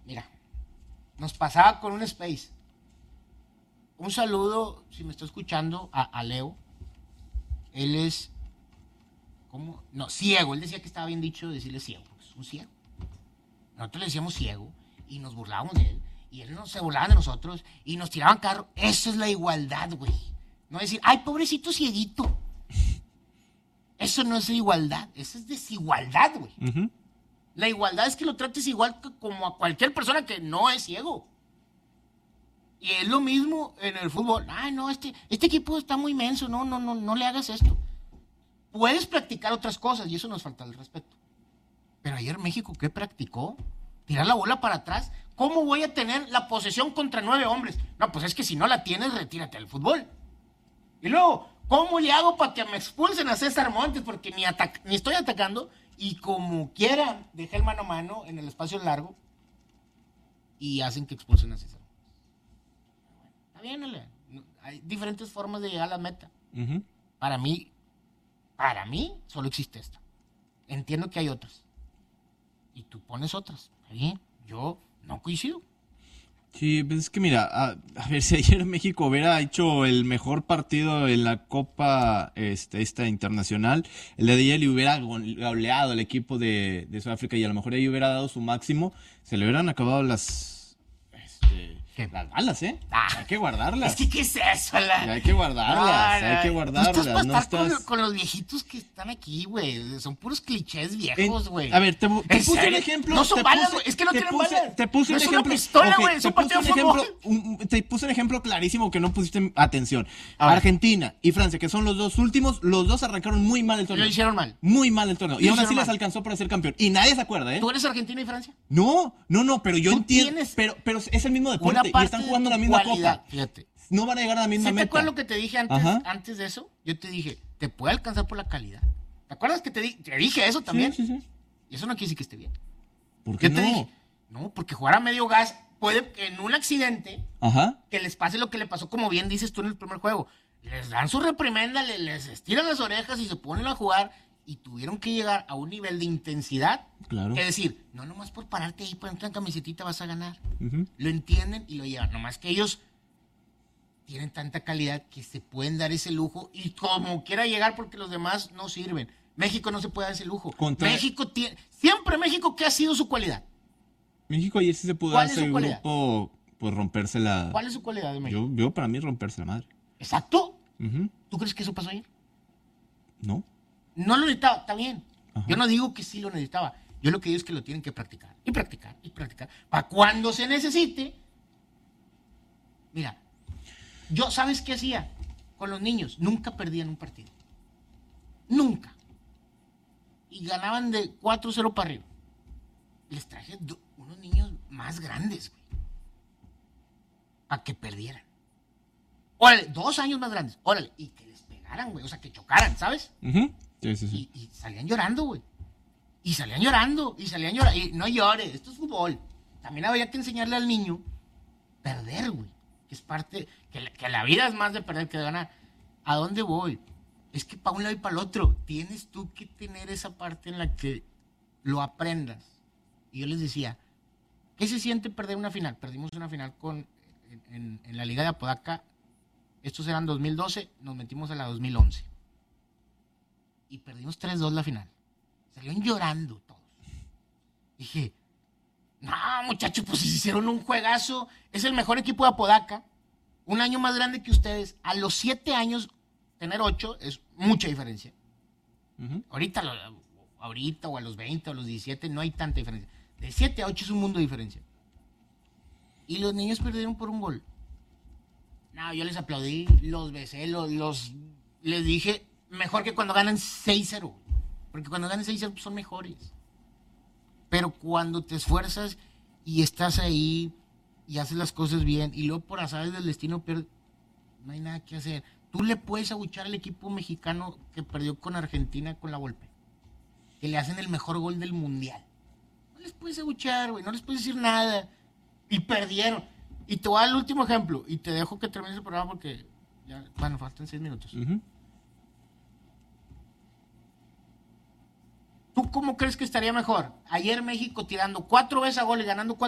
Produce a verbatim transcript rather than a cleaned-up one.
Mira, nos pasaba con un Space. Un saludo, si me está escuchando, a, a Leo. Él es, ¿cómo? No, ciego. Él decía que estaba bien dicho decirle ciego. Es un ciego. Nosotros le decíamos ciego y nos burlábamos de él. Y él no se burlaba de nosotros y nos tiraban carro. Eso es la igualdad, güey. No decir, ay, pobrecito cieguito. Eso no es igualdad. Eso es desigualdad, güey. Uh-huh. La igualdad es que lo trates igual que como a cualquier persona que no es ciego. Y es lo mismo en el fútbol. Ay, no, este, este equipo está muy menso. No, no, no, no le hagas esto. Puedes practicar otras cosas y eso nos falta el respeto. Pero ayer México, ¿qué practicó? Tirar la bola para atrás. ¿Cómo voy a tener la posesión contra nueve hombres? No, pues es que si no la tienes, retírate del fútbol. Y luego, ¿cómo le hago para que me expulsen a César Montes? Porque ni, atac- ni estoy atacando. Y como quiera, dejé el mano a mano en el espacio largo. Y hacen que expulsen a César Montes. Está bien, Ale. Hay diferentes formas de llegar a la meta. Uh-huh. Para mí, para mí, solo existe esta. Entiendo que hay otras. Y tú pones otras. Está bien. Yo no coincido. Sí, pues es que mira, a, a ver, si ayer México hubiera hecho el mejor partido en la Copa este, esta internacional, el de ayer le hubiera goleado al equipo de, de Sudáfrica y a lo mejor ahí hubiera dado su máximo, se le hubieran acabado las, este, las balas, ¿eh? Ah, hay que guardarlas. Es que, ¿qué es eso? La... Hay que guardarlas, no, no, hay que guardarlas. Tú estás no para estar estás... con, con los viejitos que están aquí, güey. Son puros clichés viejos, güey. A ver, te, te puse serio? un ejemplo. No son te balas, puse, güey. Es que no tienen puse, balas. Te puse no un es ejemplo. Una pistola, güey. Okay, es un partido de ejemplo, un, Te puse un ejemplo clarísimo que no pusiste atención. Argentina y Francia, que son los dos últimos, los dos arrancaron muy mal el torneo. Lo hicieron mal. Muy mal el torneo. Y aún así mal. les alcanzó para ser campeón. Y nadie se acuerda, ¿eh? ¿Tú eres Argentina y Francia? No, no, no, pero yo entiendo. Pero, pero es el mismo deporte y están jugando la misma cualidad. copa. Fíjate. No van a llegar a la misma ¿Sí meta. ¿Te acuerdas lo que te dije antes, antes de eso? Yo te dije, te puede alcanzar por la calidad. ¿Te acuerdas que te, di- te dije eso también? Sí, sí, sí. Y eso no quiere decir que esté bien. ¿Por qué Yo no? te dije, no, porque jugar a medio gas puede que en un accidente Ajá. que les pase lo que le pasó, como bien dices tú en el primer juego. Les dan su reprimenda, les, les estiran las orejas y se ponen a jugar y tuvieron que llegar a un nivel de intensidad. Claro. Que decir, no nomás por pararte ahí, ponerte una camisetita vas a ganar. Uh-huh. Lo entienden y lo llevan. Nomás que ellos tienen tanta calidad que se pueden dar ese lujo y como quiera llegar porque los demás no sirven. México no se puede dar ese lujo. Contra... México tiene... Siempre México, ¿qué ha sido su cualidad? México ayer sí se pudo darse el grupo, pues romperse la... ¿Cuál es su cualidad de México? Yo, yo para mí romperse la madre. Exacto. Uh-huh. ¿Tú crees que eso pasó ayer? No. No lo necesitaba, está bien. Ajá. Yo no digo que sí lo necesitaba. Yo lo que digo es que lo tienen que practicar. Y practicar, y practicar. Para cuando se necesite. Mira, yo, ¿sabes qué hacía? Con los niños, nunca perdían un partido. Nunca. Y ganaban de cuatro cero para arriba. Les traje do- unos niños más grandes, güey. Para que perdieran. Órale, dos años más grandes. Órale, y que les pegaran, güey. O sea, que chocaran, ¿sabes? Uh-huh. Sí, sí, sí. Y, y salían llorando, güey. Y salían llorando, y salían llorando. Y no llores, esto es fútbol. También había que enseñarle al niño perder, güey. Que es parte, que la, que la vida es más de perder que de ganar. ¿A dónde voy? Es que para un lado y para el otro, tienes tú que tener esa parte en la que lo aprendas. Y yo les decía, ¿qué se siente perder una final? Perdimos una final con en, en, en la Liga de Apodaca. Estos eran dos mil doce, nos metimos a la dos mil once. Y perdimos tres dos la final. Salieron llorando todos. Dije, no, muchachos, pues hicieron un juegazo. Es el mejor equipo de Apodaca. Un año más grande que ustedes. A los siete años, tener ocho es mucha diferencia. Uh-huh. Ahorita, ahorita, o a los veinte, o a los diecisiete, no hay tanta diferencia. De siete a ocho es un mundo de diferencia. Y los niños perdieron por un gol. No, yo les aplaudí, los besé, los, los les dije, mejor que cuando ganan seis cero. Porque cuando ganan seis cero son mejores. Pero cuando te esfuerzas y estás ahí y haces las cosas bien y luego por azares del destino pierdes, no hay nada que hacer. Tú le puedes abuchar al equipo mexicano que perdió con Argentina con la Volpe, que le hacen el mejor gol del mundial. No les puedes abuchar, güey, no les puedes decir nada. Y perdieron. Y te voy a dar el último ejemplo y te dejo que termines el programa porque ya, bueno, faltan seis minutos. Uh-huh. ¿Tú cómo crees que estaría mejor? Ayer México tirando cuatro veces a gol y ganando cuatro